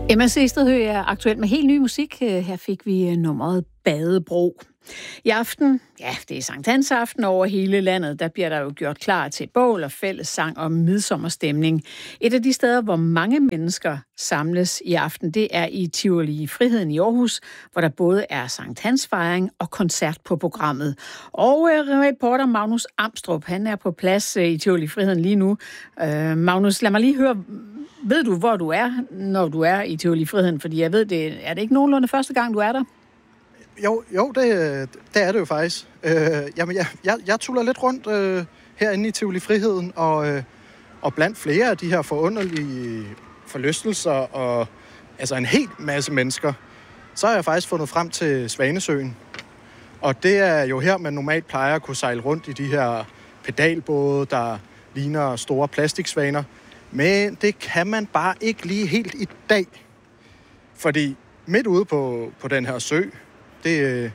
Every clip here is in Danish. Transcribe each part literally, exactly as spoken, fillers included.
Emma Sehested er aktuelt med helt ny musik. Her fik vi nummeret Badebro. I aften, ja, det er Sankt Hans aften over hele landet, der bliver der jo gjort klar til bål og fællessang og midsommerstemning. Et af de steder, hvor mange mennesker samles i aften, det er i Tivoli Friheden i Aarhus, hvor der både er Sankt Hans fejring og koncert på programmet. Og reporter Magnus Amstrup, han er på plads i Tivoli Friheden lige nu. Uh, Magnus, lad mig lige høre, ved du, hvor du er, når du er i Tivoli Friheden? Fordi jeg ved, det er det ikke nogenlunde første gang, du er der? Jo, jo det, det er det jo faktisk. Øh, jamen, jeg, jeg, jeg tuller lidt rundt øh, herinde i Tivoli Friheden, og, øh, og blandt flere af de her forunderlige forlystelser og altså en helt masse mennesker, så har jeg faktisk fundet frem til Svanesøen. Og det er jo her, man normalt plejer at kunne sejle rundt i de her pedalbåde, der ligner store plastiksvaner. Men det kan man bare ikke lige helt i dag. Fordi midt ude på, på den her sø, det,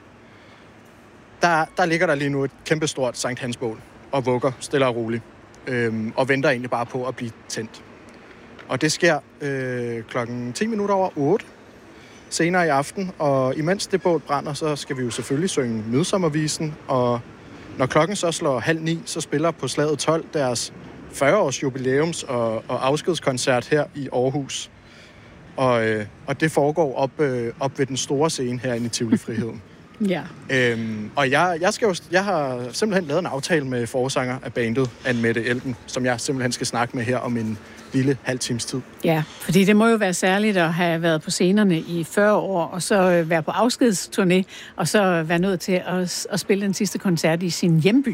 der, der ligger der lige nu et kæmpestort Sankt Hans-bål og vugger stille og roligt. Øhm, og venter egentlig bare på at blive tændt. Og det sker øh, klokken ti minutter over otte senere i aften. Og imens det bål brænder, så skal vi jo selvfølgelig synge Midsommervisen. Og når klokken så slår halv ni, så spiller på Slaget tolv deres fyrre-års jubilæums- og, og afskedskoncert her i Aarhus. Og, øh, og det foregår op, øh, op ved den store scene herinde i Tivoli Friheden. Ja. Øhm, og jeg, jeg, skal jo, jeg har simpelthen lavet en aftale med forsanger af bandet, Anne-Mette Elden, som jeg simpelthen skal snakke med her om en lille halv times tid. Ja, fordi det må jo være særligt at have været på scenerne i fyrre år, og så være på afskedsturné, og så være nødt til at, at spille den sidste koncert i sin hjemby.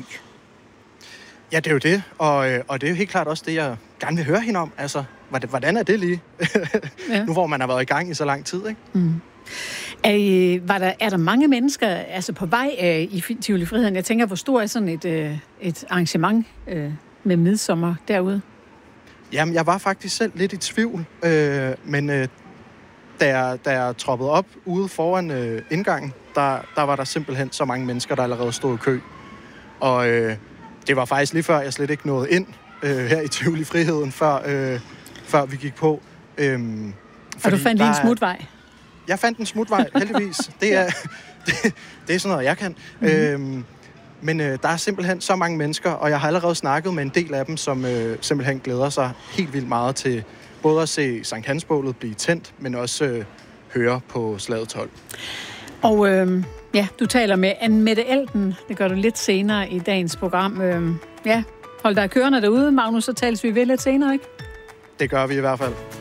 Ja, det er jo det, og, og det er jo helt klart også det, jeg gerne vil høre hende om. Altså, hvordan er det lige? Ja. Nu hvor man har været i gang i så lang tid, ikke? Mm. Er, var der, er der mange mennesker altså på vej øh, i Tivoli Friheden? Jeg tænker, hvor stor er sådan et, øh, et arrangement øh, med midsommer derude? Jamen, jeg var faktisk selv lidt i tvivl, øh, men øh, da, jeg, da jeg troppede op ude foran øh, indgangen, der, der var der simpelthen så mange mennesker, der allerede stod i kø. Og øh, det var faktisk lige før, jeg slet ikke nåede ind øh, her i Tivoli Friheden, før, øh, før vi gik på. Øh, og du fandt lige en smutvej? Jeg fandt en smutvej, heldigvis. Det er, det, det er sådan noget, jeg kan. Mm-hmm. Øhm, men øh, der er simpelthen så mange mennesker, og jeg har allerede snakket med en del af dem, som øh, simpelthen glæder sig helt vildt meget til både at se Sankt Hans-bålet blive tændt, men også øh, høre på Slaget tolv. Og øh, ja, du taler med Anne-Mette Elden. Det gør du lidt senere i dagens program. Øh, ja, hold dig kørende derude, Magnus, så tales vi ved lidt senere, ikke? Det gør vi i hvert fald.